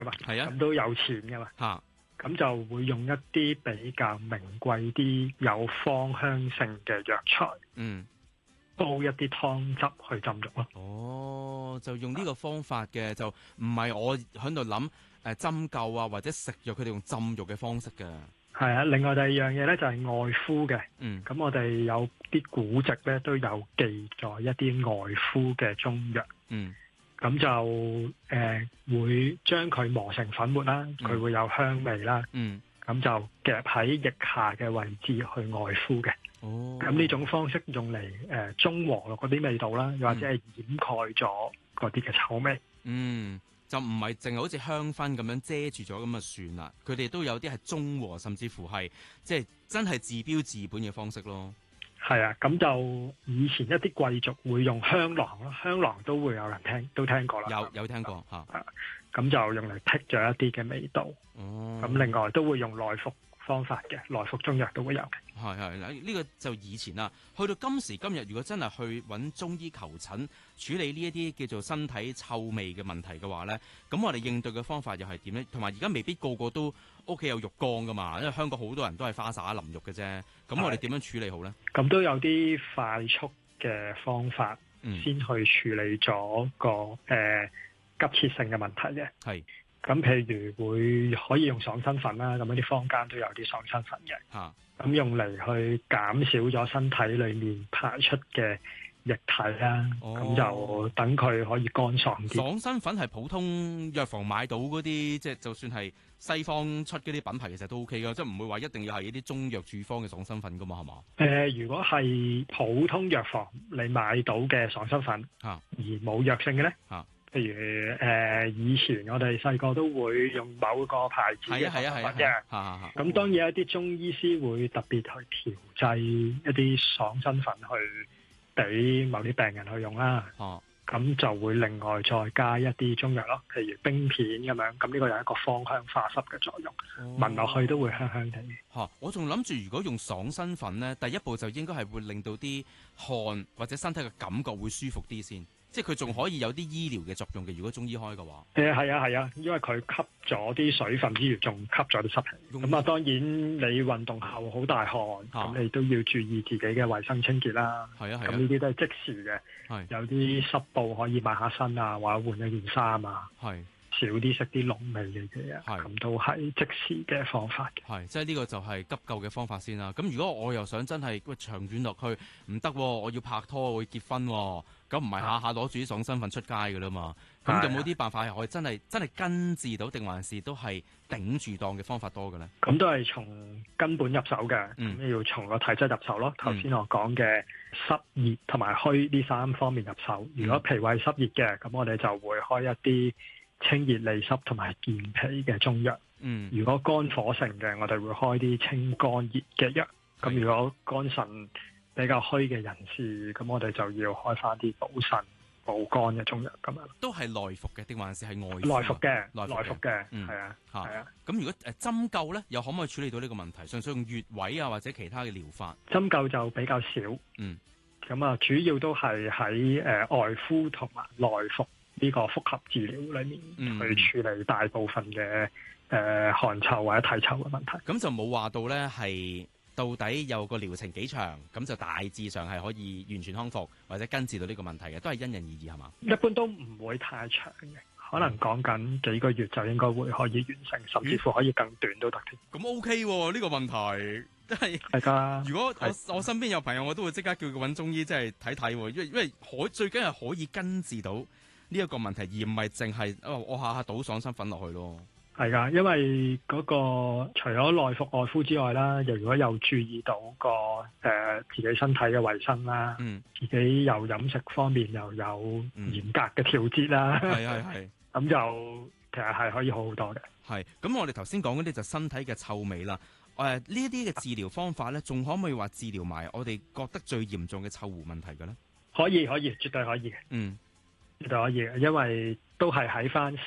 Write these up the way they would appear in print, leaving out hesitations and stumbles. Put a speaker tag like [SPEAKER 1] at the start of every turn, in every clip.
[SPEAKER 1] 噶嘛，
[SPEAKER 2] 係啊，
[SPEAKER 1] 咁都有錢噶嘛，
[SPEAKER 2] 嚇，
[SPEAKER 1] 咁就會用一啲比較名貴啲、有芳香性嘅藥材，煲一啲湯汁去浸浴咯。
[SPEAKER 2] 哦，就用呢個方法嘅，就唔係我喺度諗針灸啊或者食藥，佢哋用浸浴嘅方式嘅。
[SPEAKER 1] 係啊，另外第二樣嘢咧就係外敷嘅。咁我哋有啲古籍咧都有記載一啲外敷嘅中藥。咁就會將佢磨成粉末啦，佢會有香味啦。咁就夾喺腋下嘅位置去外敷嘅。咁呢種方式用嚟中和嗰啲味道啦，又或者係掩蓋咗嗰啲嘅臭味。
[SPEAKER 2] 就唔係淨係好似香薰咁樣遮住咗咁就算啦，佢哋都有啲係中和，甚至乎係即係真係治標治本嘅方式咯。
[SPEAKER 1] 係啊，咁就以前一啲貴族會用香囊咯，香囊都會有人都聽過啦。
[SPEAKER 2] 有聽過嚇。
[SPEAKER 1] 咁就用嚟剔咗一啲嘅味道。咁另外都會用內服方法嘅，內服中藥都會有嘅。
[SPEAKER 2] 係呢個就以前啦，去到今時今日，如果真係去揾中醫求診處理呢一啲叫做身體臭味嘅問題嘅話呢，咁我哋應對嘅方法又係點呢？同埋而家未必個個都屋企有浴缸噶嘛，因為香港好多人都係花灑淋浴嘅啫。咁我哋點樣處理好呢？咁
[SPEAKER 1] 都有啲快速嘅方法先去處理咗個急切性嘅問題嘅。係。咁譬如會可以用爽身粉啦，咁一啲坊間都有啲爽身粉嘅。咁用嚟去減少咗身體裏面排出嘅液體啦。咁就等佢可以乾爽啲。
[SPEAKER 2] 爽身粉係普通藥房買到嗰啲，即係就算係西方出嗰啲品牌，其實都 OK 噶，即係唔會話一定要係一啲中藥處方嘅爽身粉噶嘛，係嘛？
[SPEAKER 1] 如果係普通藥房你買到嘅爽身粉，而冇藥性嘅咧，譬如以前我哋細個都會用某個牌子嘅爽身粉嘅，咁當然有一啲中醫師會特別去調製一啲爽身粉去俾某啲病人去用啦。咁就會另外再加一啲中藥咯，譬如冰片咁樣，咁呢個有一個芳香化濕嘅作用，聞落去都會香香地。
[SPEAKER 2] 我仲諗住如果用爽身粉呢，第一步就應該係會令到啲汗或者身體嘅感覺會舒服啲先。即係佢仲可以有啲醫療嘅作用嘅，如果中醫開嘅話。
[SPEAKER 1] 係啊，因為佢吸咗啲水分之餘，仲吸咗啲濕氣。咁啊，當然你運動後好大汗，咁你都要注意自己嘅衛生清潔啦。咁呢啲都係即時嘅。有啲濕布可以抹下身啊，或者換一件衫啊。少啲食啲濃味嘅嘢，咁都係即時嘅方法嘅。
[SPEAKER 2] 即係呢個就係急救嘅方法先啦。咁如果我又想真係長遠落去，唔得，我要拍拖，我要結婚，咁唔係下下攞住啲爽身粉出街噶啦嘛。咁有冇啲辦法係可以真係根治到，定還是都係頂住檔嘅方法多嘅咧？
[SPEAKER 1] 咁都係從根本入手嘅，咁要從個體質入手咯。頭先我講嘅濕熱同埋虛呢三方面入手。如果脾胃濕熱嘅，咁我哋就會開一啲清熱利濕同埋健脾嘅中藥。如果肝火盛嘅，我哋會開啲清肝熱嘅藥。咁如果肝腎比較虛嘅人士，咁我哋就要開翻啲補腎補肝嘅中藥咁樣。都係內服嘅定還是係外敷？內服嘅，內服嘅，係啊。咁如果針灸咧，又可唔可以處理到呢個問題？純粹用穴位啊，或者其他嘅療法？針灸就比較少。咁啊，主要都係喺外敷同埋內服呢個複合治療裏面去處理大部分嘅汗臭或者體臭嘅問題。咁就冇話到咧係到底有個療程幾長，咁就大致上係可以完全康復或者根治到呢個問題嘅，都係因人而異係嘛？一般都唔會太長嘅，可能講緊幾個月就應該會可以完成，甚至乎可以更短都得添。咁 OK 喎，呢個問題真係係㗎。如果我身邊有朋友，我都會即刻叫佢揾中醫，即係睇睇，因為最緊係可以根治到呢一個問題，而唔係淨係我下下倒爽身粉落去咯。係噶，因為嗰個除咗內服外敷之外啦，又如果有注意到個自己身體嘅衛生啦，自己又飲食方面又有嚴格嘅調節啦，係，咁就其實係可以好好多嘅。係，咁我哋頭先講嗰啲就身體嘅臭味啦。呢一啲嘅治療方法咧，仲可唔可以話治療埋我哋覺得最嚴重嘅臭狐問題嘅咧？可以，絕對可以嘅。絕對可以嘅，因為都係喺翻濕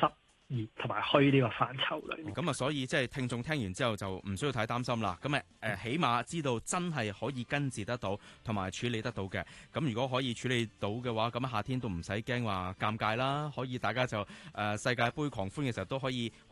[SPEAKER 1] 熱同埋虛呢個範疇裏面。
[SPEAKER 2] 咁啊，所以即係聽眾聽完之後就唔需要太擔心啦。咁起碼知道真係可以根治得到，同埋處理得到嘅。咁如果可以處理到嘅話，咁夏天都唔使驚話尷尬啦。可以大家就世界盃狂歡嘅時候都可以